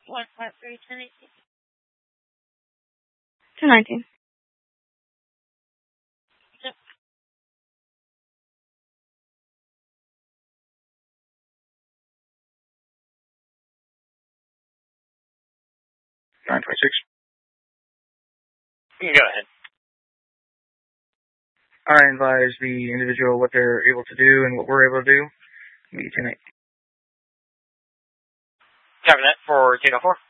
219. Yep. 926. You can go ahead. I advise the individual what they're able to do and what we're able to do. Meet 10-8. Copy that for 10-4.